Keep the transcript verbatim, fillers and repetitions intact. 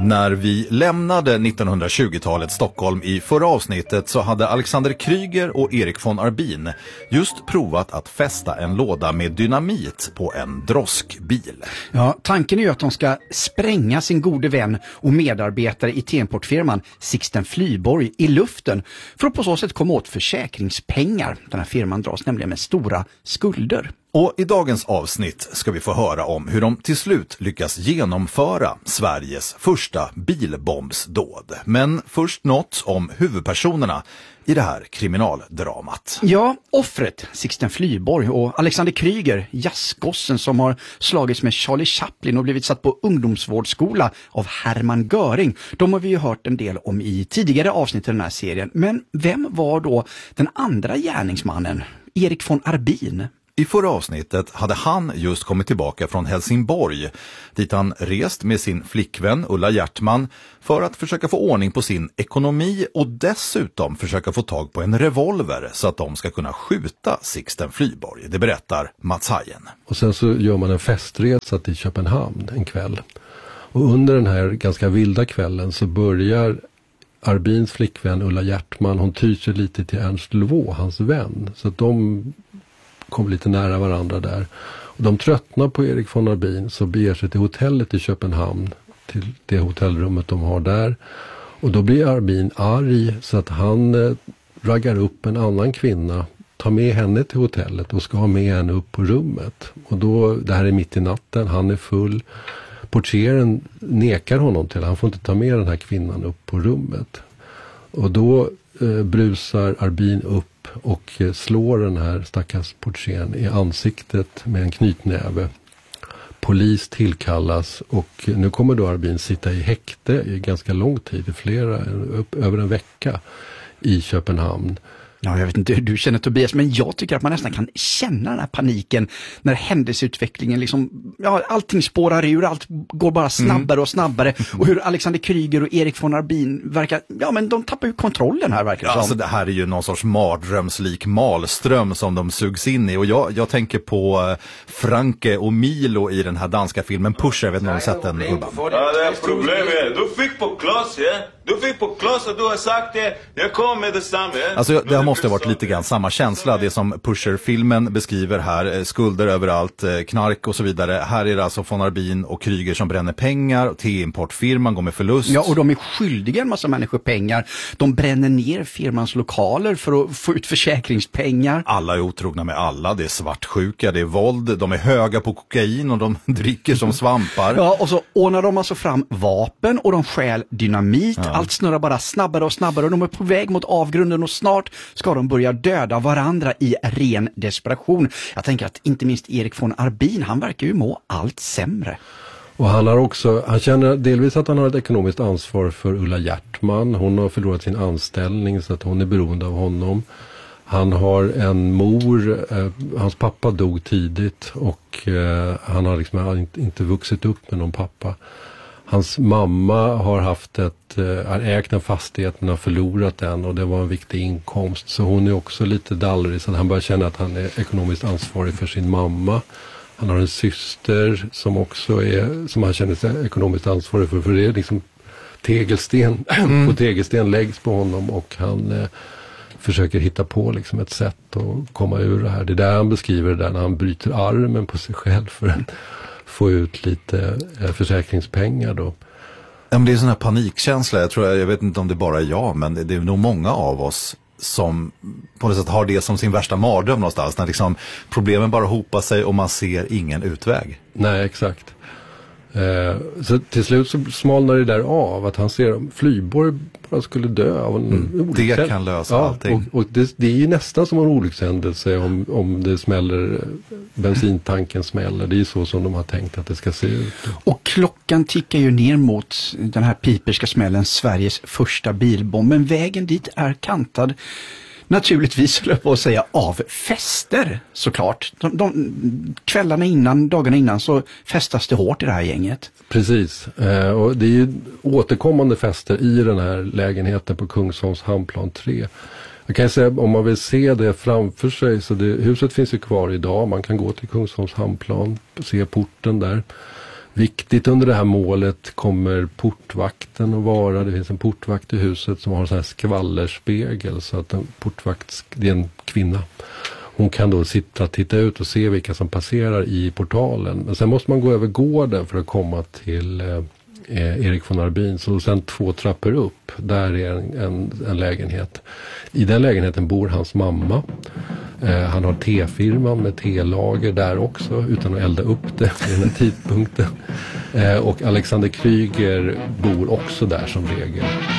När vi lämnade nittonhundratjugotalets Stockholm i förra avsnittet så hade Alexander Kryger och Erik von Arbin just provat att fästa en låda med dynamit på en droskbil. Ja, tanken är ju att de ska spränga sin gode vän och medarbetare i T-importfirman Sixten Flyborg i luften för att på så sätt komma åt försäkringspengar. Den här firman dras nämligen med stora skulder. Och i dagens avsnitt ska vi få höra om hur de till slut lyckas genomföra Sveriges första bilbombsdåd. Men först något om huvudpersonerna i det här kriminaldramat. Ja, offret Sixten Flyborg och Alexander Kryger, jazzgossen som har slagits med Charlie Chaplin och blivit satt på ungdomsvårdsskola av Hermann Göring. De har vi ju hört en del om i tidigare avsnitt i den här serien. Men vem var då den andra gärningsmannen, Erik von Arbin? I förra avsnittet hade han just kommit tillbaka från Helsingborg, dit han rest med sin flickvän Ulla Hjärtman för att försöka få ordning på sin ekonomi och dessutom försöka få tag på en revolver så att de ska kunna skjuta Sixten Flyborg. Det berättar Mats Hajen. Och sen så gör man en festresa till Köpenhamn en kväll. Och under den här ganska vilda kvällen så börjar Arbins flickvän Ulla Hjärtman, hon tyr sig lite till Ernst Levaux, hans vän. Så att de kom lite nära varandra där. Och de tröttnar på Erik von Arbin så beger sig till hotellet i Köpenhamn, till det hotellrummet de har där. Och då blir Arbin arg så att han eh, raggar upp en annan kvinna, tar med henne till hotellet och ska ha med henne upp på rummet. Och då, det här är mitt i natten, han är full. Portieren nekar honom till, han får inte ta med den här kvinnan upp på rummet. Och då eh, brusar Arbin upp och eh, slår den här stackars portieren i ansiktet med en knytnäve. Polis tillkallas och nu kommer då Arbin sitta i häkte i ganska lång tid, i flera, upp, över en vecka i Köpenhamn. Ja, jag vet inte hur du känner, Tobias, men jag tycker att man nästan kan känna den här paniken när händelseutvecklingen liksom, ja, allting spårar ur, allt går bara snabbare och snabbare och hur Alexander Kryger och Erik von Arbin verkar, ja men de tappar ju kontrollen här verkar det ja, som. Alltså det här är ju någon sorts mardrömslik malström som de sugs in i och jag, jag tänker på Franke och Milo i den här danska filmen Pusher, jag vet inte om du har sett den, Urban. Ja, det är problemet. Du fick på klass, ja? Du fick på klass och du har sagt det. Jag kom med detsamma, ja? Alltså det måste ha varit lite grann samma känsla, det som Pusher-filmen beskriver här, skulder överallt, knark och så vidare. Här är det alltså von Arbin och Kryger som bränner pengar, T-importfirman går med förlust. Ja, och de är skyldiga en massa människor pengar. De bränner ner firmans lokaler för att få ut försäkringspengar. Alla är otrogna med alla, det är svartsjuka, det är våld, de är höga på kokain och de dricker som svampar. Ja, och så ordnar de alltså fram vapen och de stjäl dynamit. Ja. Allt snurrar bara snabbare och snabbare och de är på väg mot avgrunden och snart ska de börja döda varandra i ren desperation. Jag tänker att inte minst Erik von Arbin, han verkar ju må allt sämre. Och han har också, han känner delvis att han har ett ekonomiskt ansvar för Ulla Hjärtman. Hon har förlorat sin anställning så att hon är beroende av honom. Han har en mor, eh, hans pappa dog tidigt och eh, han har liksom inte, inte vuxit upp med någon pappa. Hans mamma har haft ett, har ägt en fastighet men har förlorat den och det var en viktig inkomst. Så hon är också lite dallrig så han börjar känna att han är ekonomiskt ansvarig för sin mamma. Han har en syster som också är, som han känner sig ekonomiskt ansvarig för. För det är liksom tegelsten, mm. på tegelsten läggs på honom och han eh, försöker hitta på liksom ett sätt att komma ur det här. Det är där han beskriver det där när han bryter armen på sig själv för att få ut lite eh, försäkringspengar då. Ja, men det är en sån här panikkänsla, jag tror, jag vet inte om det bara är jag, men det är nog många av oss som på något sätt har det som sin värsta mardröm någonstans, när liksom problemen bara hopar sig och man ser ingen utväg. Nej, exakt. Eh, så till slut så smalnar det där av att han ser att Flyborg bara skulle dö av en mm, olyckshändelse. Det kan lösa ja, allting. Och, och det, det är ju nästan som en olyckshändelse om, om det smäller, bensintanken smäller. Det är ju så som de har tänkt att det ska se ut. Och klockan tickar ju ner mot den här piperska smällen, Sveriges första bilbomb. Men vägen dit är kantad, naturligtvis skulle jag på att säga, av fester såklart. De, de, kvällarna innan, dagarna innan så festas det hårt i det här gänget. Precis, eh, och det är ju återkommande fester i den här lägenheten på Kungsholms hamnplan tre. Jag kan säga, om man vill se det framför sig, så det, huset finns ju kvar idag. Man kan gå till Kungsholms hamnplan, se porten där. Viktigt under det här målet kommer portvakten att vara. Det finns en portvakt i huset som har en sån här skvallerspegel, så att en portvakt, det är en kvinna. Hon kan då sitta, titta ut och se vilka som passerar i portalen. Men sen måste man gå över gården för att komma till eh, Erik von Arbin. Så sen två trappor upp, där är en, en, en lägenhet. I den lägenheten bor hans mamma. Eh, han har tefirman med telager där också, utan att elda upp det vid den här tidpunkten. Eh, och Alexander Kryger bor också där som regel.